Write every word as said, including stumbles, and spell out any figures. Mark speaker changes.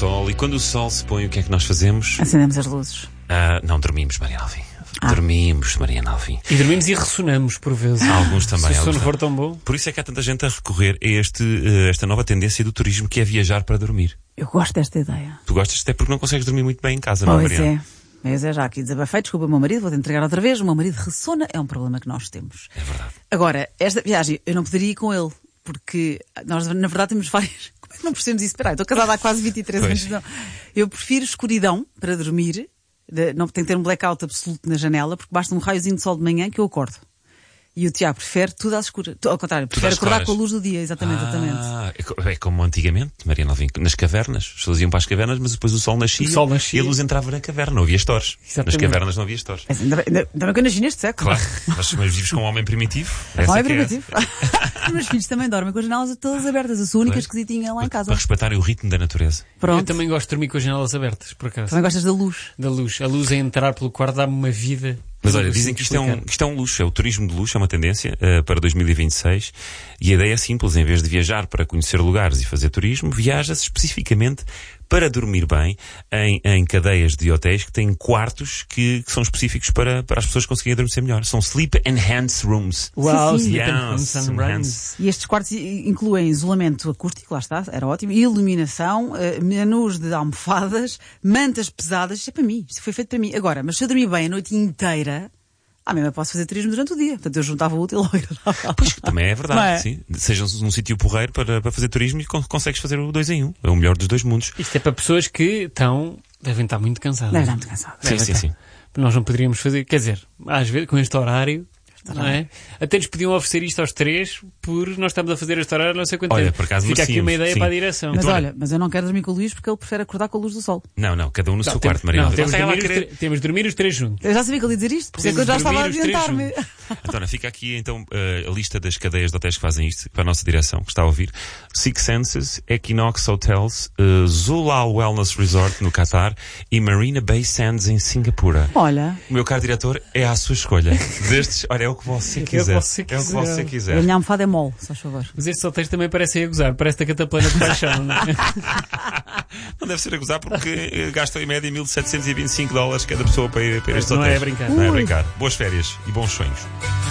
Speaker 1: sol. E quando o sol se põe, o que é que nós fazemos?
Speaker 2: Acendemos as luzes.
Speaker 1: Ah, não, dormimos, Mariana Alvim. Ah. Dormimos, Mariana Alvim.
Speaker 3: E dormimos e ressonamos, por vezes.
Speaker 1: Há alguns também.
Speaker 3: Se o sono for tão bom.
Speaker 1: Por isso é que há tanta gente a recorrer a este, uh, esta nova tendência do turismo, que é viajar para dormir.
Speaker 2: Eu gosto desta ideia.
Speaker 1: Tu gostas até porque não consegues dormir muito bem em casa, não é,
Speaker 2: Pois
Speaker 1: Mariana?
Speaker 2: é. Mas é já aqui desabafei, desculpa o meu marido, vou-te entregar outra vez. O meu marido ressona, é um problema que nós temos.
Speaker 1: É verdade.
Speaker 2: Agora, esta viagem, eu não poderia ir com ele, porque nós, na verdade, temos várias... Como é que não percebemos isso? Espera aí, estou casada há quase vinte e três anos. Não. Eu prefiro escuridão para dormir, de, não tem que ter um blackout absoluto na janela, porque basta um raiozinho de sol de manhã que eu acordo. E o Tiago prefere tudo às escuras. Ao contrário, prefere acordar
Speaker 1: claras.
Speaker 2: com a luz do dia, exatamente,
Speaker 1: Ah,
Speaker 2: exatamente.
Speaker 1: é como antigamente, Mariana Alvim, nas cavernas. As pessoas iam para as cavernas, mas depois o sol nascia,
Speaker 3: O sol nascia.
Speaker 1: e a luz entrava na caverna. Não havia stores.
Speaker 3: Exatamente.
Speaker 1: Nas cavernas não havia stores.
Speaker 2: Mas ainda, ainda, ainda bem que eu nasci neste século.
Speaker 1: Claro, mas, mas vives com um homem primitivo. Essa
Speaker 2: Não é
Speaker 1: é que é
Speaker 2: primitivo. Os meus filhos também dormem com as janelas todas abertas. Eu sou a única
Speaker 1: Pois.
Speaker 2: esquisitinha lá em casa.
Speaker 1: Para respeitarem o ritmo da natureza.
Speaker 3: Eu
Speaker 2: Pronto.
Speaker 3: também gosto de dormir com as janelas abertas, por acaso.
Speaker 2: Também gostas da luz.
Speaker 3: Da luz. A luz a entrar pelo quarto dá-me uma vida.
Speaker 1: Mas
Speaker 3: Não
Speaker 1: olha,
Speaker 3: consigo
Speaker 1: dizem que isto é, um,
Speaker 3: explicar.
Speaker 1: que isto é um luxo, é o turismo de luxo, é uma tendência uh, para dois mil e vinte e seis, e a ideia é simples: em vez de viajar para conhecer lugares e fazer turismo, viaja-se especificamente para dormir bem em, em cadeias de hotéis que têm quartos que, que são específicos para, para as pessoas conseguirem adormecer melhor. São Sleep Enhanced Rooms.
Speaker 3: Uau,
Speaker 2: Sim, sim.
Speaker 3: Sleep and
Speaker 1: Yes,
Speaker 3: Sunrise.
Speaker 1: enhanced.
Speaker 2: E estes quartos incluem isolamento acústico, lá está, era ótimo, iluminação, eh, menus de almofadas, mantas pesadas. Isto é para mim, isto foi feito para mim. Agora, mas se eu dormir bem a noite inteira, ah, mesmo eu posso fazer turismo durante o dia. Portanto, eu juntava o útil ao agradável.
Speaker 1: Pois, também é verdade,
Speaker 2: Não é?
Speaker 1: sim. Seja num sítio porreiro para, para fazer turismo e con- consegues fazer o dois em um. É o melhor dos dois mundos.
Speaker 3: Isto é para pessoas que estão, devem estar muito cansadas.
Speaker 2: Deve estar muito cansado.
Speaker 1: Sim,
Speaker 3: Deve
Speaker 1: sim,
Speaker 3: estar.
Speaker 1: sim.
Speaker 3: Nós não poderíamos fazer, quer dizer, às vezes, com este horário, não é? Até nos podiam oferecer isto aos três, por nós estamos a fazer este horário não sei quanto
Speaker 1: Olha,
Speaker 3: tempo.
Speaker 1: por acaso
Speaker 3: Fica aqui uma
Speaker 1: merecíamos,
Speaker 3: ideia
Speaker 1: sim.
Speaker 3: para a direção.
Speaker 2: Mas
Speaker 1: Então,
Speaker 2: olha, mas eu não quero dormir com o Luís porque ele prefere acordar com a luz do sol.
Speaker 1: Não, não, cada um no
Speaker 3: Não,
Speaker 1: seu
Speaker 3: temos,
Speaker 1: quarto, Mariana.
Speaker 3: não, temos, de
Speaker 1: Ela
Speaker 3: dormir os
Speaker 1: querer-
Speaker 3: tre- temos de dormir os três juntos.
Speaker 2: Eu já sabia que ele ia dizer isto, por isso é que eu já
Speaker 3: Podemos
Speaker 2: estava a
Speaker 3: dormir os três
Speaker 2: adiantar-me.
Speaker 1: Então, fica aqui então uh, a lista das cadeias de hotéis que fazem isto, para a nossa direção, que está a ouvir. Six Senses, Equinox Hotels, uh, Zulal Wellness Resort no Qatar e Marina Bay Sands em Singapura.
Speaker 2: Olha,
Speaker 1: O meu caro diretor, é à sua escolha. Destes, olha, é o que você quiser.
Speaker 3: você
Speaker 1: É o que
Speaker 3: quiser.
Speaker 1: você
Speaker 2: a
Speaker 1: quiser.
Speaker 2: minha almofada é mole, só favor.
Speaker 3: Mas estes hotéis também parecem a gozar, parece a cataplana de paixão. Não é?
Speaker 1: Não deve ser a gozar porque eh, gastam em média mil setecentos e vinte e cinco dólares cada pessoa para ir para estes
Speaker 3: Não é
Speaker 1: hotéis.
Speaker 3: a brincar.
Speaker 1: Não é a
Speaker 2: Ui.
Speaker 1: brincar. Boas férias e bons sonhos.